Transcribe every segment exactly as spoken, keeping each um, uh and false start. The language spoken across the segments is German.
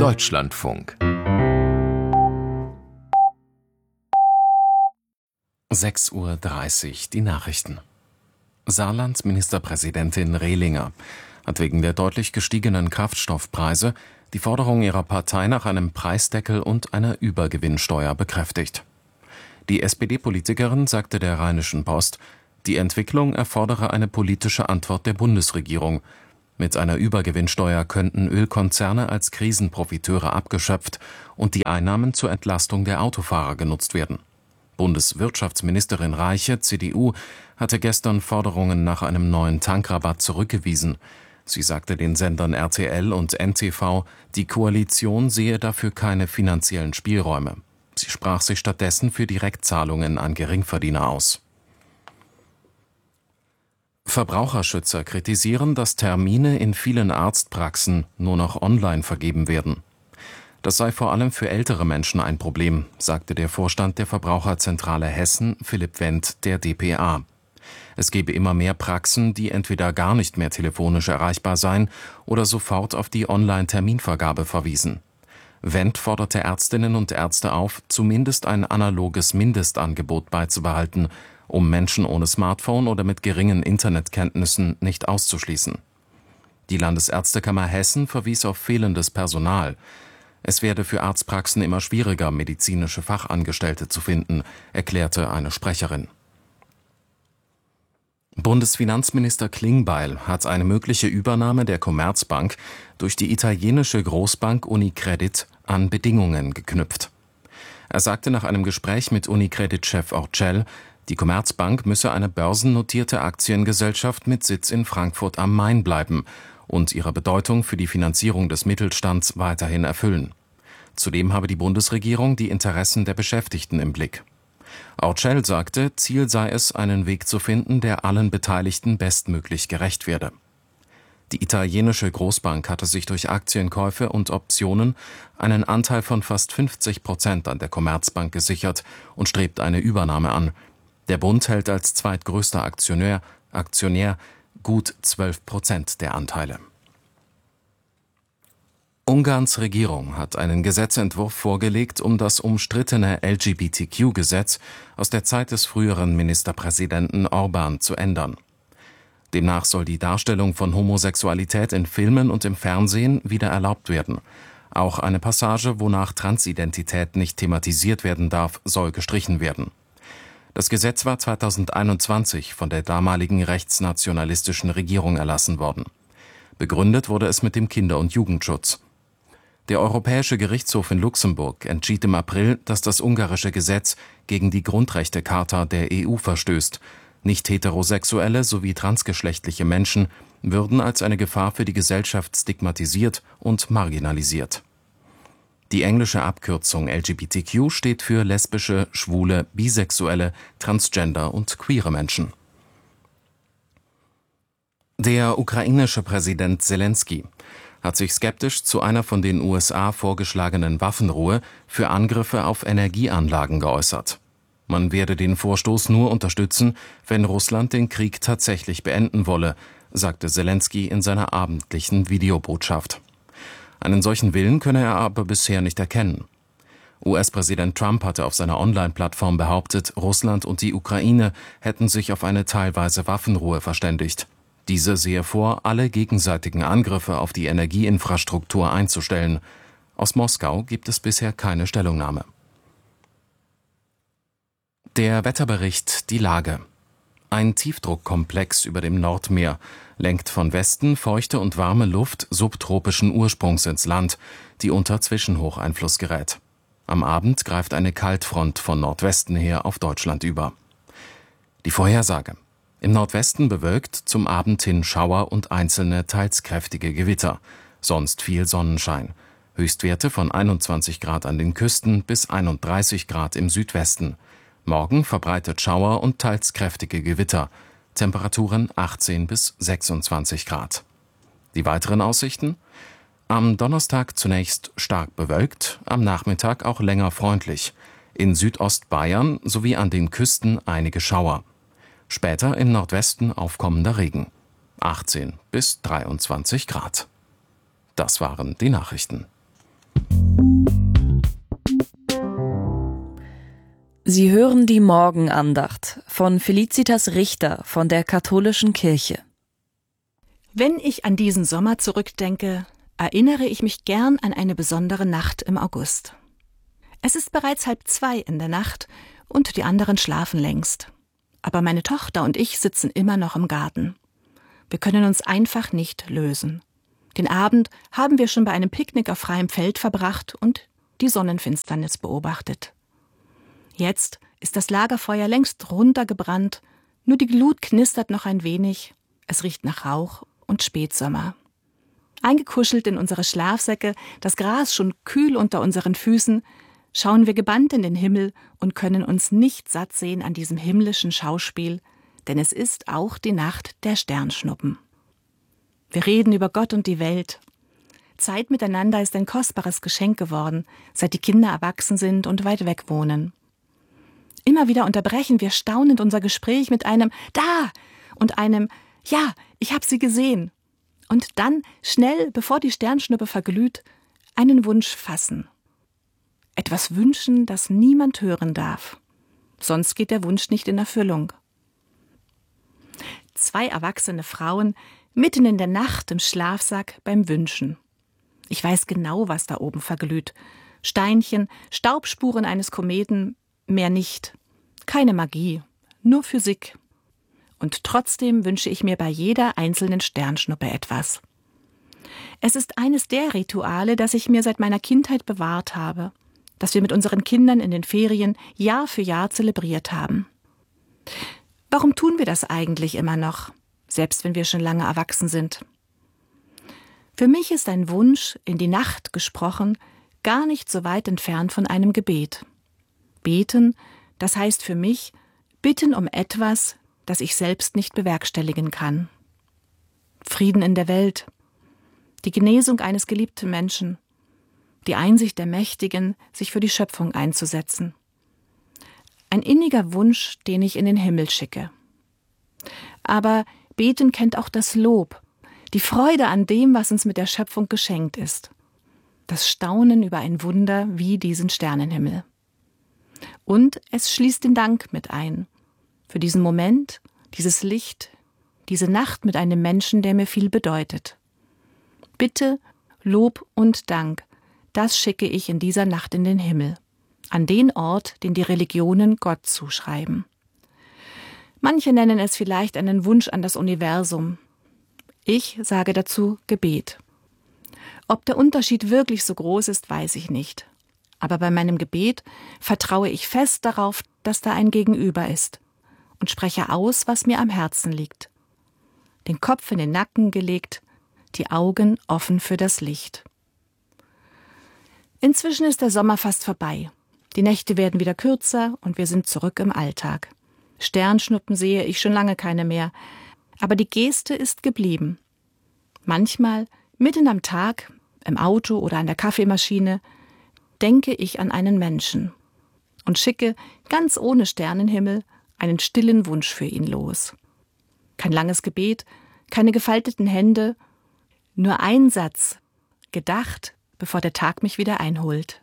Deutschlandfunk. sechs Uhr dreißig, die Nachrichten. Saarlands Ministerpräsidentin Rehlinger hat wegen der deutlich gestiegenen Kraftstoffpreise die Forderung ihrer Partei nach einem Preisdeckel und einer Übergewinnsteuer bekräftigt. Die S P D-Politikerin sagte der Rheinischen Post, die Entwicklung erfordere eine politische Antwort der Bundesregierung. Mit einer Übergewinnsteuer könnten Ölkonzerne als Krisenprofiteure abgeschöpft und die Einnahmen zur Entlastung der Autofahrer genutzt werden. Bundeswirtschaftsministerin Reiche, C D U, hatte gestern Forderungen nach einem neuen Tankrabatt zurückgewiesen. Sie sagte den Sendern R T L und N T V, die Koalition sehe dafür keine finanziellen Spielräume. Sie sprach sich stattdessen für Direktzahlungen an Geringverdiener aus. Verbraucherschützer kritisieren, dass Termine in vielen Arztpraxen nur noch online vergeben werden. Das sei vor allem für ältere Menschen ein Problem, sagte der Vorstand der Verbraucherzentrale Hessen, Philipp Wendt, der D P A. Es gebe immer mehr Praxen, die entweder gar nicht mehr telefonisch erreichbar seien oder sofort auf die Online-Terminvergabe verwiesen. Wendt forderte Ärztinnen und Ärzte auf, zumindest ein analoges Mindestangebot beizubehalten, um Menschen ohne Smartphone oder mit geringen Internetkenntnissen nicht auszuschließen. Die Landesärztekammer Hessen verwies auf fehlendes Personal. Es werde für Arztpraxen immer schwieriger, medizinische Fachangestellte zu finden, erklärte eine Sprecherin. Bundesfinanzminister Klingbeil hat eine mögliche Übernahme der Commerzbank durch die italienische Großbank Unicredit an Bedingungen geknüpft. Er sagte nach einem Gespräch mit Unicredit-Chef Orcel, die Commerzbank müsse eine börsennotierte Aktiengesellschaft mit Sitz in Frankfurt am Main bleiben und ihre Bedeutung für die Finanzierung des Mittelstands weiterhin erfüllen. Zudem habe die Bundesregierung die Interessen der Beschäftigten im Blick. Orcel sagte, Ziel sei es, einen Weg zu finden, der allen Beteiligten bestmöglich gerecht werde. Die italienische Großbank hatte sich durch Aktienkäufe und Optionen einen Anteil von fast fünfzig Prozent an der Commerzbank gesichert und strebt eine Übernahme an. Der Bund hält als zweitgrößter Aktionär, Aktionär gut zwölf Prozent der Anteile. Ungarns Regierung hat einen Gesetzentwurf vorgelegt, um das umstrittene L G B T Q-Gesetz aus der Zeit des früheren Ministerpräsidenten Orbán zu ändern. Demnach soll die Darstellung von Homosexualität in Filmen und im Fernsehen wieder erlaubt werden. Auch eine Passage, wonach Transidentität nicht thematisiert werden darf, soll gestrichen werden. Das Gesetz war zweitausendeinundzwanzig von der damaligen rechtsnationalistischen Regierung erlassen worden. Begründet wurde es mit dem Kinder- und Jugendschutz. Der Europäische Gerichtshof in Luxemburg entschied im April, dass das ungarische Gesetz gegen die Grundrechtecharta der E U verstößt. Nicht-heterosexuelle sowie transgeschlechtliche Menschen würden als eine Gefahr für die Gesellschaft stigmatisiert und marginalisiert. Die englische Abkürzung L G B T Q steht für lesbische, schwule, bisexuelle, transgender und queere Menschen. Der ukrainische Präsident Selenskyj hat sich skeptisch zu einer von den U S A vorgeschlagenen Waffenruhe für Angriffe auf Energieanlagen geäußert. Man werde den Vorstoß nur unterstützen, wenn Russland den Krieg tatsächlich beenden wolle, sagte Selenskyj in seiner abendlichen Videobotschaft. Einen solchen Willen könne er aber bisher nicht erkennen. U S-Präsident Trump hatte auf seiner Online-Plattform behauptet, Russland und die Ukraine hätten sich auf eine teilweise Waffenruhe verständigt. Diese sehe vor, alle gegenseitigen Angriffe auf die Energieinfrastruktur einzustellen. Aus Moskau gibt es bisher keine Stellungnahme. Der Wetterbericht, die Lage. Ein Tiefdruckkomplex über dem Nordmeer lenkt von Westen feuchte und warme Luft subtropischen Ursprungs ins Land, die unter Zwischenhocheinfluss gerät. Am Abend greift eine Kaltfront von Nordwesten her auf Deutschland über. Die Vorhersage. Im Nordwesten bewölkt, zum Abend hin Schauer und einzelne teils kräftige Gewitter. Sonst viel Sonnenschein. Höchstwerte von einundzwanzig Grad an den Küsten bis einunddreißig Grad im Südwesten. Morgen verbreitet Schauer und teils kräftige Gewitter. Temperaturen achtzehn bis sechsundzwanzig Grad. Die weiteren Aussichten? Am Donnerstag zunächst stark bewölkt, am Nachmittag auch länger freundlich. In Südostbayern sowie an den Küsten einige Schauer. Später im Nordwesten aufkommender Regen. achtzehn bis dreiundzwanzig Grad. Das waren die Nachrichten. Sie hören die Morgenandacht von Felicitas Richter von der Katholischen Kirche. Wenn ich an diesen Sommer zurückdenke, erinnere ich mich gern an eine besondere Nacht im August. Es ist bereits halb zwei in der Nacht und die anderen schlafen längst. Aber meine Tochter und ich sitzen immer noch im Garten. Wir können uns einfach nicht lösen. Den Abend haben wir schon bei einem Picknick auf freiem Feld verbracht und die Sonnenfinsternis beobachtet. Jetzt ist das Lagerfeuer längst runtergebrannt, nur die Glut knistert noch ein wenig, es riecht nach Rauch und Spätsommer. Eingekuschelt in unsere Schlafsäcke, das Gras schon kühl unter unseren Füßen, schauen wir gebannt in den Himmel und können uns nicht satt sehen an diesem himmlischen Schauspiel, denn es ist auch die Nacht der Sternschnuppen. Wir reden über Gott und die Welt. Zeit miteinander ist ein kostbares Geschenk geworden, seit die Kinder erwachsen sind und weit weg wohnen. Immer wieder unterbrechen wir staunend unser Gespräch mit einem »Da!« und einem »Ja, ich hab sie gesehen!« und dann, schnell, bevor die Sternschnuppe verglüht, einen Wunsch fassen. Etwas wünschen, das niemand hören darf. Sonst geht der Wunsch nicht in Erfüllung. Zwei erwachsene Frauen, mitten in der Nacht im Schlafsack beim Wünschen. Ich weiß genau, was da oben verglüht. Steinchen, Staubspuren eines Kometen, mehr nicht. Keine Magie, nur Physik. Und trotzdem wünsche ich mir bei jeder einzelnen Sternschnuppe etwas. Es ist eines der Rituale, das ich mir seit meiner Kindheit bewahrt habe, das wir mit unseren Kindern in den Ferien Jahr für Jahr zelebriert haben. Warum tun wir das eigentlich immer noch, selbst wenn wir schon lange erwachsen sind? Für mich ist ein Wunsch, in die Nacht gesprochen, gar nicht so weit entfernt von einem Gebet. Beten, das heißt für mich, bitten um etwas, das ich selbst nicht bewerkstelligen kann. Frieden in der Welt, die Genesung eines geliebten Menschen, die Einsicht der Mächtigen, sich für die Schöpfung einzusetzen. Ein inniger Wunsch, den ich in den Himmel schicke. Aber Beten kennt auch das Lob, die Freude an dem, was uns mit der Schöpfung geschenkt ist. Das Staunen über ein Wunder wie diesen Sternenhimmel. Und es schließt den Dank mit ein. Für diesen Moment, dieses Licht, diese Nacht mit einem Menschen, der mir viel bedeutet. Bitte, Lob und Dank, das schicke ich in dieser Nacht in den Himmel. An den Ort, den die Religionen Gott zuschreiben. Manche nennen es vielleicht einen Wunsch an das Universum. Ich sage dazu Gebet. Ob der Unterschied wirklich so groß ist, weiß ich nicht. Aber bei meinem Gebet vertraue ich fest darauf, dass da ein Gegenüber ist und spreche aus, was mir am Herzen liegt. Den Kopf in den Nacken gelegt, die Augen offen für das Licht. Inzwischen ist der Sommer fast vorbei. Die Nächte werden wieder kürzer und wir sind zurück im Alltag. Sternschnuppen sehe ich schon lange keine mehr, aber die Geste ist geblieben. Manchmal, mitten am Tag, im Auto oder an der Kaffeemaschine, denke ich an einen Menschen und schicke, ganz ohne Sternenhimmel, einen stillen Wunsch für ihn los. Kein langes Gebet, keine gefalteten Hände, nur ein Satz, gedacht, bevor der Tag mich wieder einholt.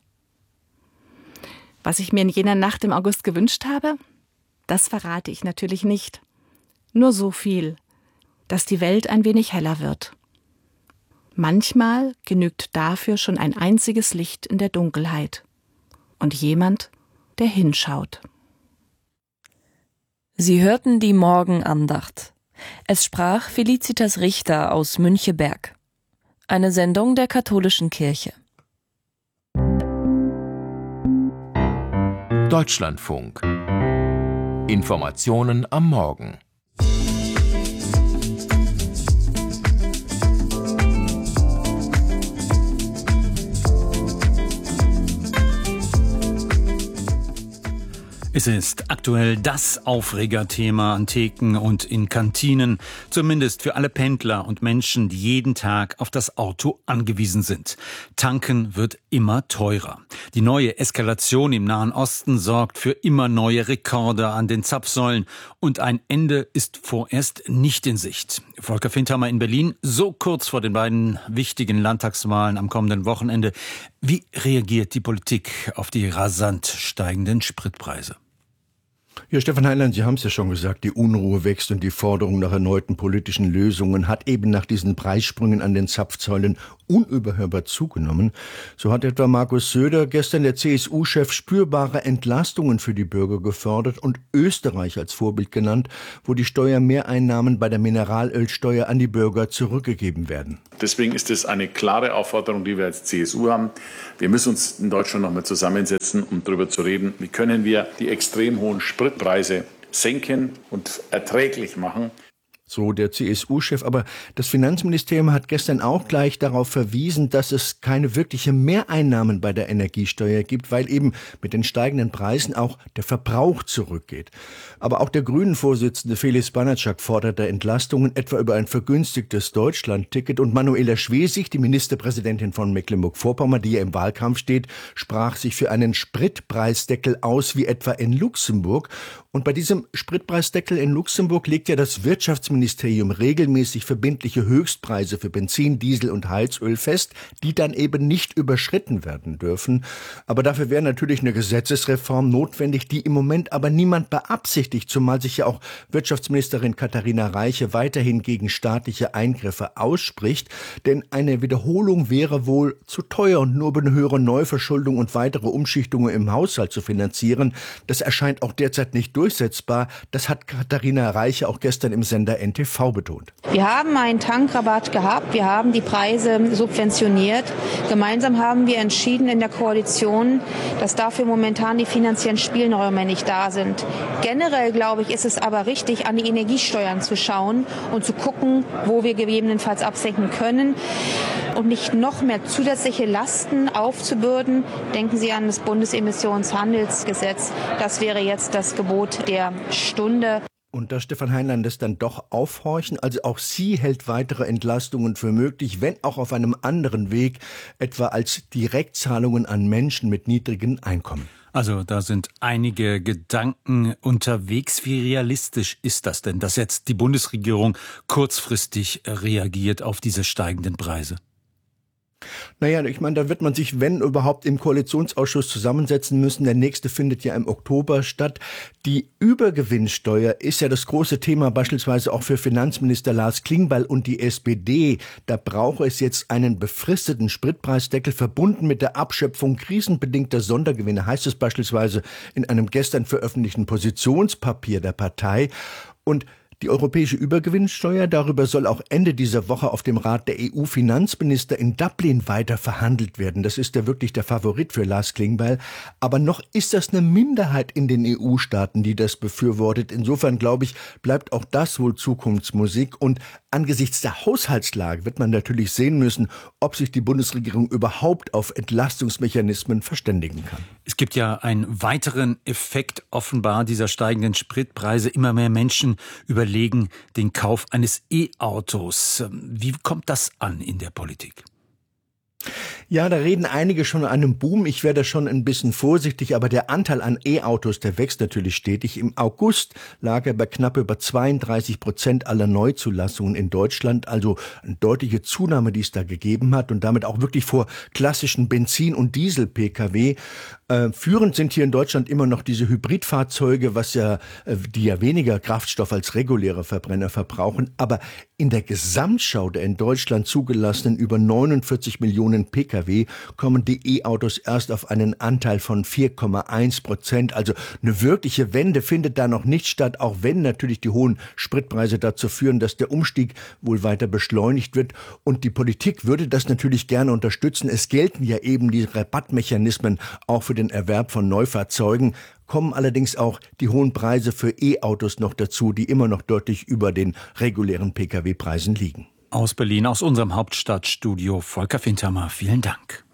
Was ich mir in jener Nacht im August gewünscht habe, das verrate ich natürlich nicht. Nur so viel, dass die Welt ein wenig heller wird. Manchmal genügt dafür schon ein einziges Licht in der Dunkelheit und jemand, der hinschaut. Sie hörten die Morgenandacht. Es sprach Felicitas Richter aus Müncheberg. Eine Sendung der Katholischen Kirche. Deutschlandfunk. Informationen am Morgen. Es ist aktuell das Aufregerthema an Theken und in Kantinen, zumindest für alle Pendler und Menschen, die jeden Tag auf das Auto angewiesen sind. Tanken wird immer teurer. Die neue Eskalation im Nahen Osten sorgt für immer neue Rekorde an den Zapfsäulen und ein Ende ist vorerst nicht in Sicht. Volker Findhammer in Berlin, so kurz vor den beiden wichtigen Landtagswahlen am kommenden Wochenende. Wie reagiert die Politik auf die rasant steigenden Spritpreise? Ja, Stefan Heinlein, Sie haben es ja schon gesagt, die Unruhe wächst und die Forderung nach erneuten politischen Lösungen hat eben nach diesen Preissprüngen an den Zapfsäulen unüberhörbar zugenommen. So hat etwa Markus Söder gestern, der C S U-Chef, spürbare Entlastungen für die Bürger gefordert und Österreich als Vorbild genannt, wo die Steuermehreinnahmen bei der Mineralölsteuer an die Bürger zurückgegeben werden. Deswegen ist es eine klare Aufforderung, die wir als C S U haben. Wir müssen uns in Deutschland noch mal zusammensetzen, um darüber zu reden, wie können wir die extrem hohen Spritpreise senken und erträglich machen. So der C S U-Chef. Aber das Finanzministerium hat gestern auch gleich darauf verwiesen, dass es keine wirkliche Mehreinnahmen bei der Energiesteuer gibt, weil eben mit den steigenden Preisen auch der Verbrauch zurückgeht. Aber auch der Grünen-Vorsitzende Felix Banatschak forderte Entlastungen, etwa über ein vergünstigtes Deutschland-Ticket. Und Manuela Schwesig, die Ministerpräsidentin von Mecklenburg-Vorpommern, die ja im Wahlkampf steht, sprach sich für einen Spritpreisdeckel aus, wie etwa in Luxemburg. Und bei diesem Spritpreisdeckel in Luxemburg legt ja das Wirtschaftsministerium regelmäßig verbindliche Höchstpreise für Benzin, Diesel und Heizöl fest, die dann eben nicht überschritten werden dürfen. Aber dafür wäre natürlich eine Gesetzesreform notwendig, die im Moment aber niemand beabsichtigt, zumal sich ja auch Wirtschaftsministerin Katharina Reiche weiterhin gegen staatliche Eingriffe ausspricht. Denn eine Wiederholung wäre wohl zu teuer und nur über eine höhere Neuverschuldung und weitere Umschichtungen im Haushalt zu finanzieren. Das erscheint auch derzeit nicht durchsetzbar. Das hat Katharina Reiche auch gestern im Sender N T V betont. Wir haben einen Tankrabatt gehabt, wir haben die Preise subventioniert. Gemeinsam haben wir entschieden in der Koalition, dass dafür momentan die finanziellen Spielräume nicht da sind. Generell, glaube ich, ist es aber richtig, an die Energiesteuern zu schauen und zu gucken, wo wir gegebenenfalls absenken können und nicht noch mehr zusätzliche Lasten aufzubürden. Denken Sie an das Bundesemissionshandelsgesetz. Das wäre jetzt das Gebot der Stunde. Und da Stefan Heinlein das dann doch aufhorchen, also auch sie hält weitere Entlastungen für möglich, wenn auch auf einem anderen Weg, etwa als Direktzahlungen an Menschen mit niedrigen Einkommen. Also da sind einige Gedanken unterwegs. Wie realistisch ist das denn, dass jetzt die Bundesregierung kurzfristig reagiert auf diese steigenden Preise? Naja, ich meine, da wird man sich, wenn überhaupt, im Koalitionsausschuss zusammensetzen müssen. Der nächste findet ja im Oktober statt. Die Übergewinnsteuer ist ja das große Thema beispielsweise auch für Finanzminister Lars Klingbeil und die S P D. Da brauche es jetzt einen befristeten Spritpreisdeckel verbunden mit der Abschöpfung krisenbedingter Sondergewinne, heißt es beispielsweise in einem gestern veröffentlichten Positionspapier der Partei. Und die europäische Übergewinnsteuer, darüber soll auch Ende dieser Woche auf dem Rat der E U-Finanzminister in Dublin weiter verhandelt werden. Das ist ja wirklich der Favorit für Lars Klingbeil. Aber noch ist das eine Minderheit in den E U-Staaten, die das befürwortet. Insofern, glaube ich, bleibt auch das wohl Zukunftsmusik. Und angesichts der Haushaltslage wird man natürlich sehen müssen, ob sich die Bundesregierung überhaupt auf Entlastungsmechanismen verständigen kann. Es gibt ja einen weiteren Effekt offenbar dieser steigenden Spritpreise. Immer mehr Menschen überlegen den Kauf eines E-Autos. Wie kommt das an in der Politik? Ja, da reden einige schon an einem Boom. Ich werde schon ein bisschen vorsichtig, aber der Anteil an E-Autos, der wächst natürlich stetig. Im August lag er bei knapp über zweiunddreißig Prozent aller Neuzulassungen in Deutschland. Also eine deutliche Zunahme, die es da gegeben hat und damit auch wirklich vor klassischen Benzin- und Diesel-P K W. Äh, führend sind hier in Deutschland immer noch diese Hybridfahrzeuge, was ja, äh, die ja weniger Kraftstoff als reguläre Verbrenner verbrauchen. Aber in der Gesamtschau der in Deutschland zugelassenen über neunundvierzig Millionen P K W kommen die E-Autos erst auf einen Anteil von vier Komma eins Prozent. Also eine wirkliche Wende findet da noch nicht statt, auch wenn natürlich die hohen Spritpreise dazu führen, dass der Umstieg wohl weiter beschleunigt wird. Und die Politik würde das natürlich gerne unterstützen. Es gelten ja eben die Rabattmechanismen auch für den Erwerb von Neufahrzeugen. Kommen allerdings auch die hohen Preise für E-Autos noch dazu, die immer noch deutlich über den regulären P K W-Preisen liegen. Aus Berlin, aus unserem Hauptstadtstudio, Volker Fintermer, vielen Dank.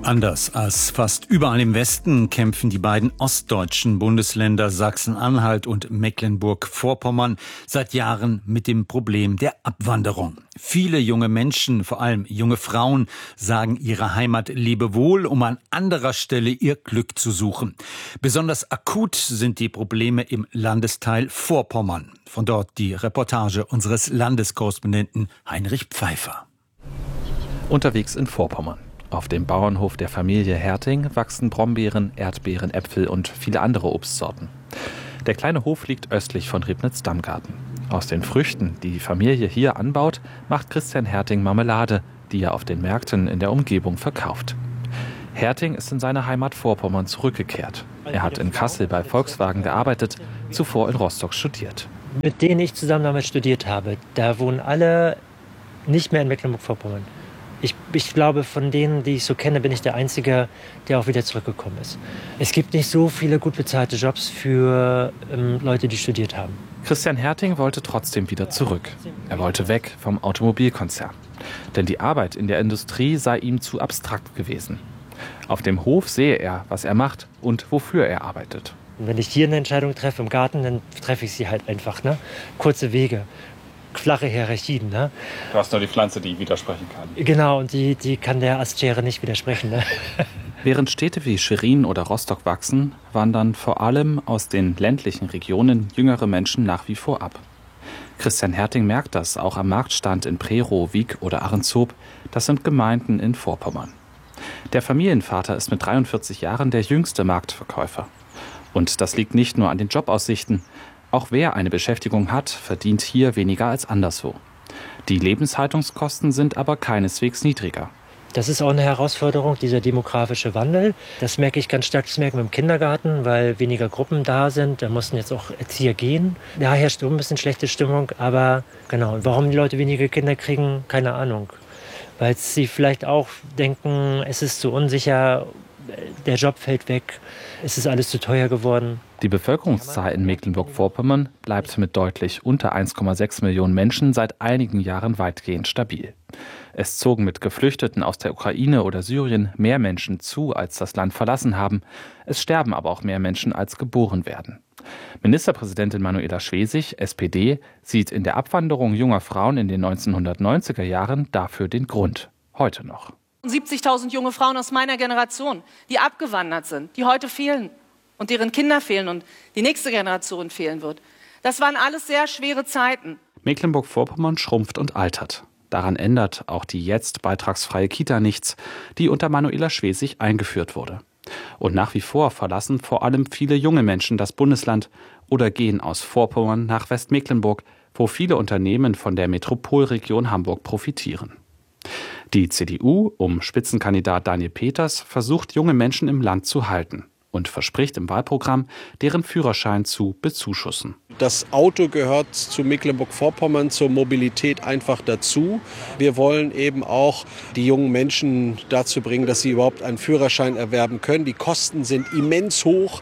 Anders als fast überall im Westen kämpfen die beiden ostdeutschen Bundesländer Sachsen-Anhalt und Mecklenburg-Vorpommern seit Jahren mit dem Problem der Abwanderung. Viele junge Menschen, vor allem junge Frauen, sagen ihrer Heimat Lebewohl, um an anderer Stelle ihr Glück zu suchen. Besonders akut sind die Probleme im Landesteil Vorpommern. Von dort die Reportage unseres Landeskorrespondenten Heinrich Pfeiffer. Unterwegs in Vorpommern. Auf dem Bauernhof der Familie Herting wachsen Brombeeren, Erdbeeren, Äpfel und viele andere Obstsorten. Der kleine Hof liegt östlich von Ribnitz-Dammgarten. Aus den Früchten, die die Familie hier anbaut, macht Christian Herting Marmelade, die er auf den Märkten in der Umgebung verkauft. Herting ist in seine Heimat Vorpommern zurückgekehrt. Er hat in Kassel bei Volkswagen gearbeitet, zuvor in Rostock studiert. Mit denen ich zusammen damals studiert habe, da wohnen alle nicht mehr in Mecklenburg-Vorpommern. Ich, ich glaube, von denen, die ich so kenne, bin ich der Einzige, der auch wieder zurückgekommen ist. Es gibt nicht so viele gut bezahlte Jobs für ähm, Leute, die studiert haben. Christian Herting wollte trotzdem wieder zurück. Er wollte weg vom Automobilkonzern. Denn die Arbeit in der Industrie sei ihm zu abstrakt gewesen. Auf dem Hof sehe er, was er macht und wofür er arbeitet. Und wenn ich hier eine Entscheidung treffe im Garten, dann treffe ich sie halt einfach. Ne? Kurze Wege. Flache Hierarchien. Ne? Du hast nur die Pflanze, die widersprechen kann. Genau, und die, die kann der Astschere nicht widersprechen. Ne? Während Städte wie Schwerin oder Rostock wachsen, wandern vor allem aus den ländlichen Regionen jüngere Menschen nach wie vor ab. Christian Herting merkt das auch am Marktstand in Prerow, Wiek oder Ahrenshoop. Das sind Gemeinden in Vorpommern. Der Familienvater ist mit dreiundvierzig Jahren der jüngste Marktverkäufer. Und das liegt nicht nur an den Jobaussichten. Auch wer eine Beschäftigung hat, verdient hier weniger als anderswo. Die Lebenshaltungskosten sind aber keineswegs niedriger. Das ist auch eine Herausforderung, dieser demografische Wandel. Das merke ich ganz stark, das merken wir im Kindergarten, weil weniger Gruppen da sind. Da mussten jetzt auch Erzieher gehen. Da herrscht ein bisschen schlechte Stimmung. Aber genau, warum die Leute weniger Kinder kriegen, keine Ahnung. Weil sie vielleicht auch denken, es ist zu unsicher, der Job fällt weg, es ist alles zu teuer geworden. Die Bevölkerungszahl in Mecklenburg-Vorpommern bleibt mit deutlich unter eins Komma sechs Millionen Menschen seit einigen Jahren weitgehend stabil. Es zogen mit Geflüchteten aus der Ukraine oder Syrien mehr Menschen zu, als das Land verlassen haben. Es sterben aber auch mehr Menschen, als geboren werden. Ministerpräsidentin Manuela Schwesig, S P D, sieht in der Abwanderung junger Frauen in den neunzehnhundertneunziger Jahren dafür den Grund. Heute noch. siebzigtausend junge Frauen aus meiner Generation, die abgewandert sind, die heute fehlen und deren Kinder fehlen und die nächste Generation fehlen wird. Das waren alles sehr schwere Zeiten. Mecklenburg-Vorpommern schrumpft und altert. Daran ändert auch die jetzt beitragsfreie Kita nichts, die unter Manuela Schwesig eingeführt wurde. Und nach wie vor verlassen vor allem viele junge Menschen das Bundesland oder gehen aus Vorpommern nach Westmecklenburg, wo viele Unternehmen von der Metropolregion Hamburg profitieren. Die C D U um Spitzenkandidat Daniel Peters versucht, junge Menschen im Land zu halten und verspricht im Wahlprogramm, deren Führerschein zu bezuschussen. Das Auto gehört zu Mecklenburg-Vorpommern zur Mobilität einfach dazu. Wir wollen eben auch die jungen Menschen dazu bringen, dass sie überhaupt einen Führerschein erwerben können. Die Kosten sind immens hoch.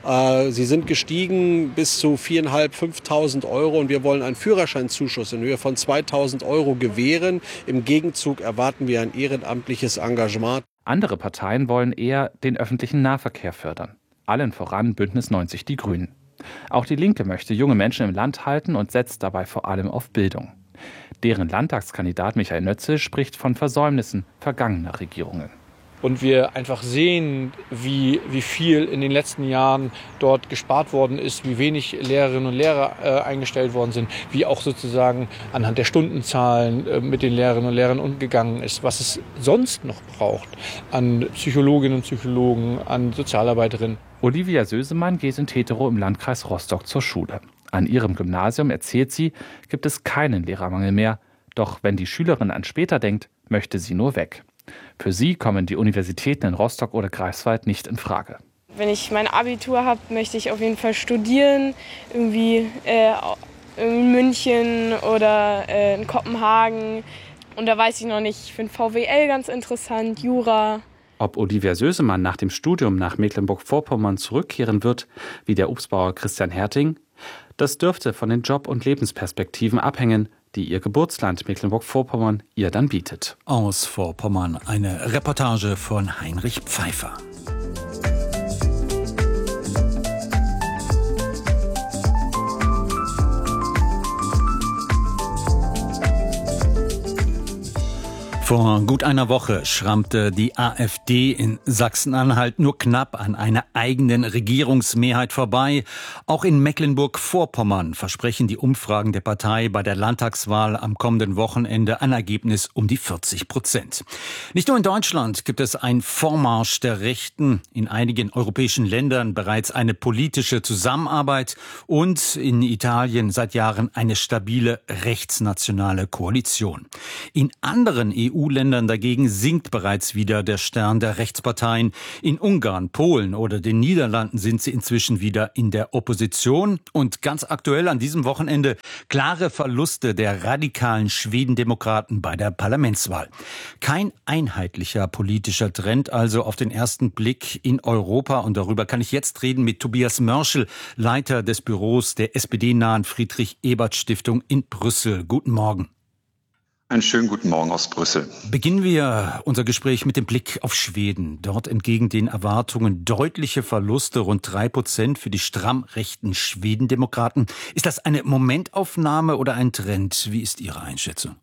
Sie sind gestiegen bis zu viertausendfünfhundert, fünftausend Euro und wir wollen einen Führerscheinzuschuss in Höhe von zweitausend Euro gewähren. Im Gegenzug erwarten wir ein ehrenamtliches Engagement. Andere Parteien wollen eher den öffentlichen Nahverkehr fördern. Allen voran Bündnis neunzig Die Grünen. Auch die Linke möchte junge Menschen im Land halten und setzt dabei vor allem auf Bildung. Deren Landtagskandidat Michael Nötzel spricht von Versäumnissen vergangener Regierungen. Und wir einfach sehen, wie, wie viel in den letzten Jahren dort gespart worden ist, wie wenig Lehrerinnen und Lehrer äh, eingestellt worden sind, wie auch sozusagen anhand der Stundenzahlen äh, mit den Lehrerinnen und Lehrern umgegangen ist, was es sonst noch braucht an Psychologinnen und Psychologen, an Sozialarbeiterinnen. Olivia Sösemann geht in Teterow im Landkreis Rostock zur Schule. An ihrem Gymnasium, erzählt sie, gibt es keinen Lehrermangel mehr. Doch wenn die Schülerin an später denkt, möchte sie nur weg. Für sie kommen die Universitäten in Rostock oder Greifswald nicht in Frage. Wenn ich mein Abitur habe, möchte ich auf jeden Fall studieren, irgendwie äh, in München oder äh, in Kopenhagen. Und da weiß ich noch nicht, ich finde V W L ganz interessant, Jura. Ob Olivia Sösemann nach dem Studium nach Mecklenburg-Vorpommern zurückkehren wird, wie der Obstbauer Christian Herting, das dürfte von den Job- und Lebensperspektiven abhängen, die ihr Geburtsland Mecklenburg-Vorpommern ihr dann bietet. Aus Vorpommern eine Reportage von Heinrich Pfeiffer. Vor gut einer Woche schrammte die AfD in Sachsen-Anhalt nur knapp an einer eigenen Regierungsmehrheit vorbei. Auch in Mecklenburg-Vorpommern versprechen die Umfragen der Partei bei der Landtagswahl am kommenden Wochenende ein Ergebnis um die vierzig Prozent. Nicht nur in Deutschland gibt es einen Vormarsch der Rechten, in einigen europäischen Ländern bereits eine politische Zusammenarbeit und in Italien seit Jahren eine stabile rechtsnationale Koalition. In anderen E U-Ländern dagegen sinkt bereits wieder der Stern der Rechtsparteien. In Ungarn, Polen oder den Niederlanden sind sie inzwischen wieder in der Opposition. Und ganz aktuell an diesem Wochenende klare Verluste der radikalen Schwedendemokraten bei der Parlamentswahl. Kein einheitlicher politischer Trend also auf den ersten Blick in Europa. Und darüber kann ich jetzt reden mit Tobias Mörschel, Leiter des Büros der S P D-nahen Friedrich-Ebert-Stiftung in Brüssel. Guten Morgen. Einen schönen guten Morgen aus Brüssel. Beginnen wir unser Gespräch mit dem Blick auf Schweden. Dort entgegen den Erwartungen deutliche Verluste, rund drei Prozent für die stramm rechten Schwedendemokraten. Ist das eine Momentaufnahme oder ein Trend? Wie ist Ihre Einschätzung?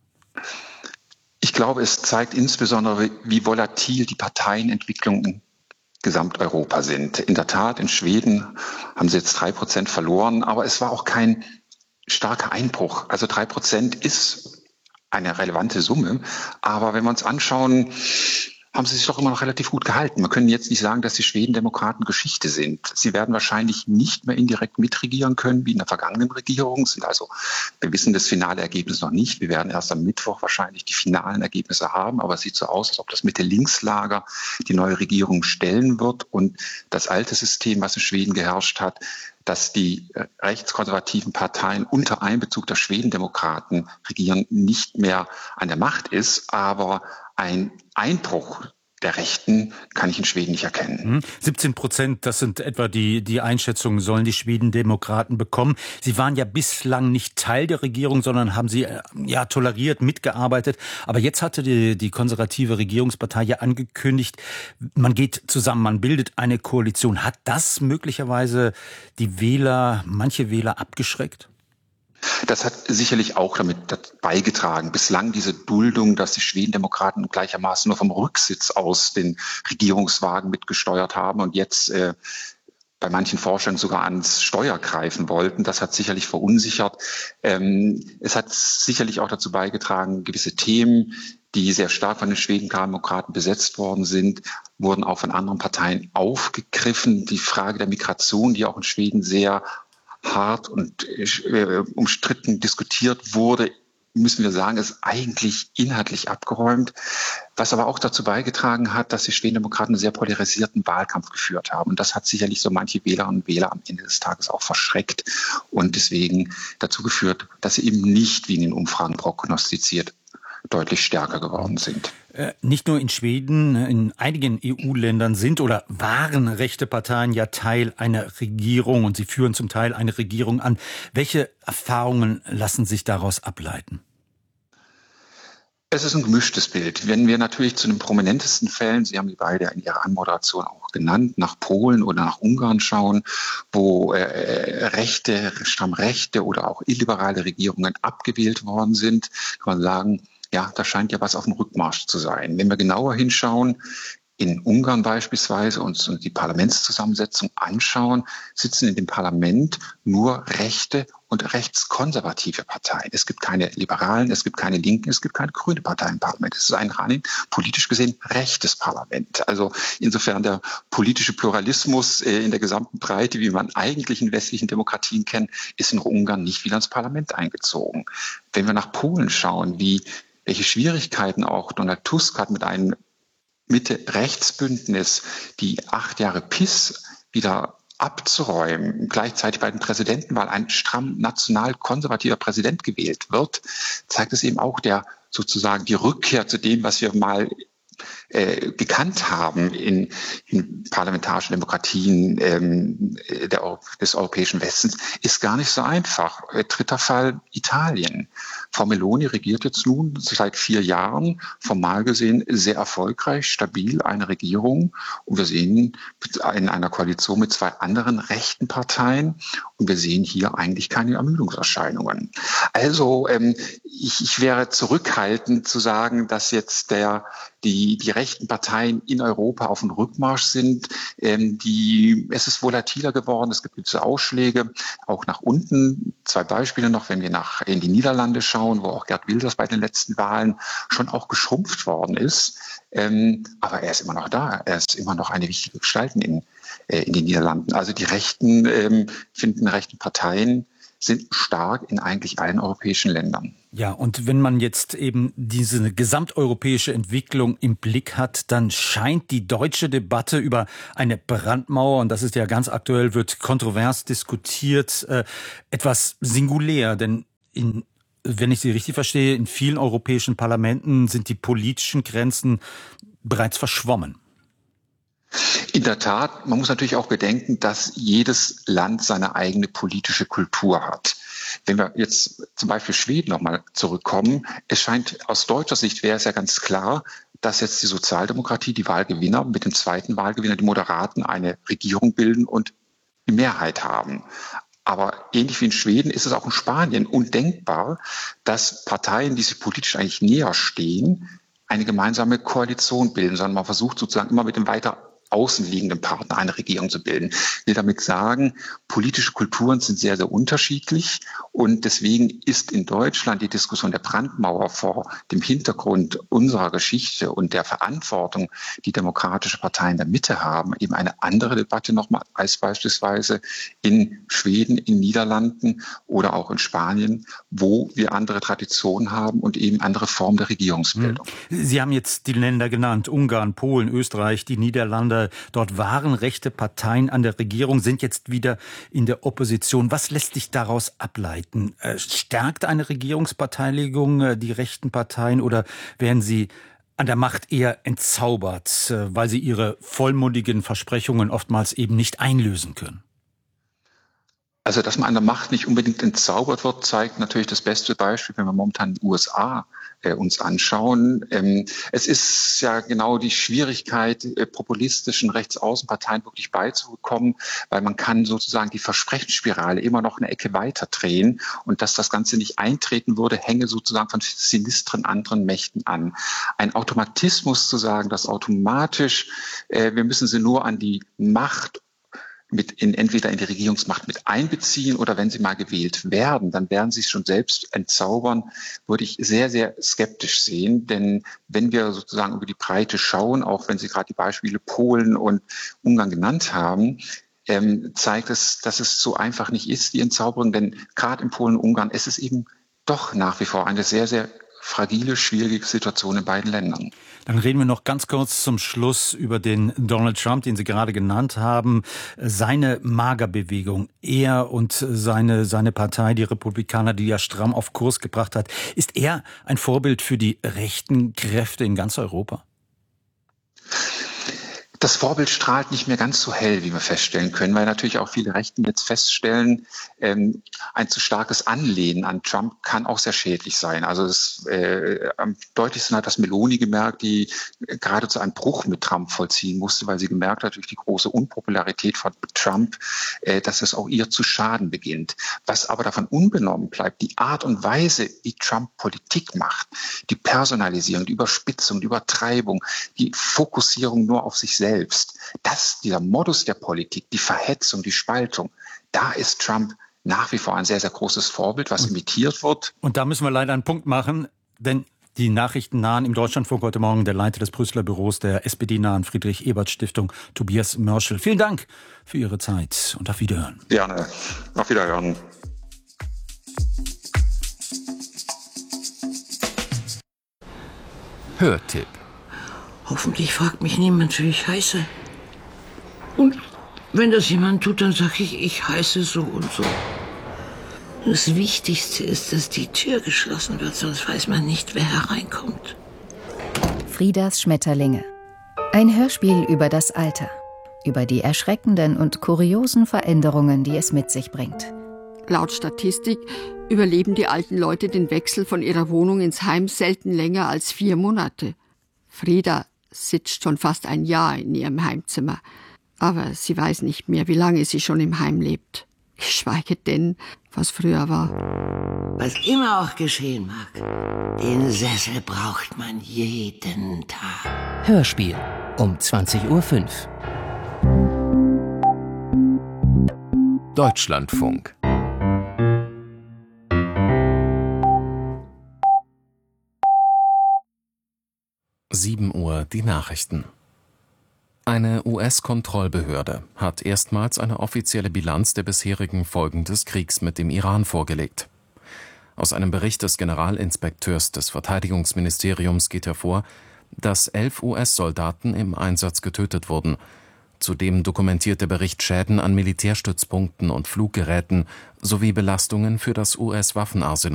Ich glaube, es zeigt insbesondere, wie volatil die Parteienentwicklungen in Gesamteuropa sind. In der Tat, in Schweden haben sie jetzt drei Prozent verloren, aber es war auch kein starker Einbruch. Also drei Prozent ist eine relevante Summe. Aber wenn wir uns anschauen, haben sie sich doch immer noch relativ gut gehalten. Wir können jetzt nicht sagen, dass die Schwedendemokraten Geschichte sind. Sie werden wahrscheinlich nicht mehr indirekt mitregieren können wie in der vergangenen Regierung. Sind also, wir wissen das finale Ergebnis noch nicht. Wir werden erst am Mittwoch wahrscheinlich die finalen Ergebnisse haben. Aber es sieht so aus, als ob das Mitte-Links-Lager die neue Regierung stellen wird. Und das alte System, was in Schweden geherrscht hat, dass die rechtskonservativen Parteien unter Einbezug der Schwedendemokraten regieren, nicht mehr an der Macht ist. Aber ein Einbruch der Rechten kann ich in Schweden nicht erkennen. siebzehn Prozent, das sind etwa die, die Einschätzungen, sollen die Schwedendemokraten bekommen. Sie waren ja bislang nicht Teil der Regierung, sondern haben sie ja toleriert, mitgearbeitet. Aber jetzt hatte die, die konservative Regierungspartei ja angekündigt, man geht zusammen, man bildet eine Koalition. Hat das möglicherweise die Wähler, manche Wähler abgeschreckt? Das hat sicherlich auch damit beigetragen. Bislang diese Duldung, dass die Schwedendemokraten gleichermaßen nur vom Rücksitz aus den Regierungswagen mitgesteuert haben und jetzt äh, bei manchen Forschern sogar ans Steuer greifen wollten. Das hat sicherlich verunsichert. Ähm, es hat sicherlich auch dazu beigetragen, gewisse Themen, die sehr stark von den Schwedendemokraten besetzt worden sind, wurden auch von anderen Parteien aufgegriffen. Die Frage der Migration, die auch in Schweden sehr hart und äh, umstritten diskutiert wurde, müssen wir sagen, ist eigentlich inhaltlich abgeräumt. Was aber auch dazu beigetragen hat, dass die Schwedendemokraten einen sehr polarisierten Wahlkampf geführt haben. Und das hat sicherlich so manche Wählerinnen und Wähler am Ende des Tages auch verschreckt und deswegen dazu geführt, dass sie eben nicht, wie in den Umfragen prognostiziert, deutlich stärker geworden sind. Äh, nicht nur in Schweden, in einigen E U-Ländern sind oder waren rechte Parteien ja Teil einer Regierung und sie führen zum Teil eine Regierung an. Welche Erfahrungen lassen sich daraus ableiten? Es ist ein gemischtes Bild. Wenn wir natürlich zu den prominentesten Fällen, Sie haben die beide in Ihrer Anmoderation auch genannt, nach Polen oder nach Ungarn schauen, wo äh, rechte, stramm rechte oder auch illiberale Regierungen abgewählt worden sind, kann man sagen, ja, da scheint ja was auf dem Rückmarsch zu sein. Wenn wir genauer hinschauen, in Ungarn beispielsweise uns und die Parlamentszusammensetzung anschauen, sitzen in dem Parlament nur rechte und rechtskonservative Parteien. Es gibt keine Liberalen, es gibt keine Linken, es gibt keine grüne Partei im Parlament. Es ist ein rein politisch gesehen rechtes Parlament. Also insofern der politische Pluralismus äh, in der gesamten Breite, wie man eigentlich in westlichen Demokratien kennt, ist in Ungarn nicht wieder ins Parlament eingezogen. Wenn wir nach Polen schauen, wie welche Schwierigkeiten auch Donald Tusk hat mit einem Mitte-Rechtsbündnis, die acht Jahre P I S wieder abzuräumen, gleichzeitig bei den Präsidentenwahl ein stramm national-konservativer Präsident gewählt wird, zeigt es eben auch der sozusagen die Rückkehr zu dem, was wir mal äh, gekannt haben in, in parlamentarischen Demokratien ähm, der, des europäischen Westens, ist gar nicht so einfach. Äh, dritter Fall Italien. Frau Meloni regiert jetzt nun seit vier Jahren, formal gesehen sehr erfolgreich, stabil eine Regierung. Und wir sehen in einer Koalition mit zwei anderen rechten Parteien. Und wir sehen hier eigentlich keine Ermüdungserscheinungen. Also ähm, ich, ich wäre zurückhaltend zu sagen, dass jetzt der, die, die rechten Parteien in Europa auf dem Rückmarsch sind. Ähm, die, es ist volatiler geworden, es gibt gewisse Ausschläge, auch nach unten. Zwei Beispiele noch, wenn wir nach in die Niederlande schauen, wo auch Geert Wilders bei den letzten Wahlen schon auch geschrumpft worden ist. Ähm, aber er ist immer noch da, er ist immer noch eine wichtige Gestalt in, äh, in den Niederlanden. Also die Rechten ähm, finden, rechten Parteien sind stark in eigentlich allen europäischen Ländern. Ja, und wenn man jetzt eben diese gesamteuropäische Entwicklung im Blick hat, dann scheint die deutsche Debatte über eine Brandmauer, und das ist ja ganz aktuell, wird kontrovers diskutiert, äh, etwas singulär. Denn in, wenn ich Sie richtig verstehe, in vielen europäischen Parlamenten sind die politischen Grenzen bereits verschwommen. In der Tat, man muss natürlich auch bedenken, dass jedes Land seine eigene politische Kultur hat. Wenn wir jetzt zum Beispiel Schweden nochmal zurückkommen, es scheint aus deutscher Sicht, wäre es ja ganz klar, dass jetzt die Sozialdemokratie, die Wahlgewinner, mit dem zweiten Wahlgewinner, die Moderaten, eine Regierung bilden und die Mehrheit haben. Aber ähnlich wie in Schweden ist es auch in Spanien undenkbar, dass Parteien, die sich politisch eigentlich näher stehen, eine gemeinsame Koalition bilden, sondern man versucht sozusagen immer mit dem weiter außenliegenden Partner eine Regierung zu bilden. Ich will damit sagen, politische Kulturen sind sehr, sehr unterschiedlich und deswegen ist in Deutschland die Diskussion der Brandmauer vor dem Hintergrund unserer Geschichte und der Verantwortung, die demokratische Parteien in der Mitte haben, eben eine andere Debatte nochmal als beispielsweise in Schweden, in Niederlanden oder auch in Spanien, wo wir andere Traditionen haben und eben andere Formen der Regierungsbildung. Sie haben jetzt die Länder genannt, Ungarn, Polen, Österreich, die Niederlande. Dort waren rechte Parteien an der Regierung, sind jetzt wieder in der Opposition. Was lässt sich daraus ableiten? Stärkt eine Regierungsbeteiligung die rechten Parteien oder werden sie an der Macht eher entzaubert, weil sie ihre vollmundigen Versprechungen oftmals eben nicht einlösen können? Also, dass man an der Macht nicht unbedingt entzaubert wird, zeigt natürlich das beste Beispiel, wenn wir momentan die U S A äh, uns anschauen. Ähm, es ist ja genau die Schwierigkeit, äh, populistischen Rechtsaußenparteien wirklich beizubekommen, weil man kann sozusagen die Versprechensspirale immer noch eine Ecke weiter drehen und dass das Ganze nicht eintreten würde, hänge sozusagen von sinistren anderen Mächten an. Ein Automatismus zu sagen, dass automatisch, äh, wir müssen sie nur an die Macht mit in, entweder in die Regierungsmacht mit einbeziehen oder wenn sie mal gewählt werden, dann werden sie es schon selbst entzaubern, würde ich sehr, sehr skeptisch sehen. Denn wenn wir sozusagen über die Breite schauen, auch wenn Sie gerade die Beispiele Polen und Ungarn genannt haben, ähm, zeigt es, dass es so einfach nicht ist, die Entzauberung. Denn gerade in Polen und Ungarn ist es eben doch nach wie vor eine sehr, sehr fragile, schwierige Situation in beiden Ländern. Dann reden wir noch ganz kurz zum Schluss über den Donald Trump, den Sie gerade genannt haben. Seine Magerbewegung, er und seine, seine Partei, die Republikaner, die er stramm auf Kurs gebracht hat. Ist er ein Vorbild für die rechten Kräfte in ganz Europa? Das Vorbild strahlt nicht mehr ganz so hell, wie wir feststellen können, weil natürlich auch viele Rechten jetzt feststellen, ähm, ein zu starkes Anlehnen an Trump kann auch sehr schädlich sein. Also es, äh, am deutlichsten hat das Meloni gemerkt, die geradezu einen Bruch mit Trump vollziehen musste, weil sie gemerkt hat, durch die große Unpopularität von Trump, äh, dass es auch ihr zu schaden beginnt. Was aber davon unbenommen bleibt, die Art und Weise, wie Trump Politik macht, die Personalisierung, die Überspitzung, die Übertreibung, die Fokussierung nur auf sich selbst, Selbst. Das, dieser Modus der Politik, die Verhetzung, die Spaltung, da ist Trump nach wie vor ein sehr, sehr großes Vorbild, was imitiert wird. Und da müssen wir leider einen Punkt machen, denn die Nachrichten nahen im Deutschlandfunk heute Morgen der Leiter des Brüsseler Büros der S P D-nahen Friedrich-Ebert-Stiftung, Tobias Mörschel. Vielen Dank für Ihre Zeit und auf Wiederhören. Gerne. Auf Wiederhören. Hörtipp. Hoffentlich fragt mich niemand, wie ich heiße. Und wenn das jemand tut, dann sage ich, ich heiße so und so. Das Wichtigste ist, dass die Tür geschlossen wird, sonst weiß man nicht, wer hereinkommt. Friedas Schmetterlinge. Ein Hörspiel über das Alter, über die erschreckenden und kuriosen Veränderungen, die es mit sich bringt. Laut Statistik überleben die alten Leute den Wechsel von ihrer Wohnung ins Heim selten länger als vier Monate. Frieda sitzt schon fast ein Jahr in ihrem Heimzimmer, aber sie weiß nicht mehr, wie lange sie schon im Heim lebt. Geschweige denn, was früher war. Was immer auch geschehen mag, den Sessel braucht man jeden Tag. Hörspiel um zwanzig Uhr fünf. Deutschlandfunk. sieben Uhr die Nachrichten. Eine U S-Kontrollbehörde hat erstmals eine offizielle Bilanz der bisherigen Folgen des Kriegs mit dem Iran vorgelegt. Aus einem Bericht des Generalinspekteurs des Verteidigungsministeriums geht hervor, dass elf U S-Soldaten im Einsatz getötet wurden. Zudem dokumentiert der Bericht Schäden an Militärstützpunkten und Fluggeräten sowie Belastungen für das U S-Waffenarsenal.